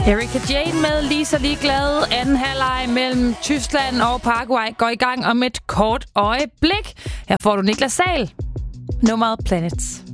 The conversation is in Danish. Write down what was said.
Erika Jane med Lige så ligeglad. Anden halvleg mellem Tyskland og Paraguay går i gang om et kort øjeblik. Her får du Niklas Sahl. Nummeret Planets.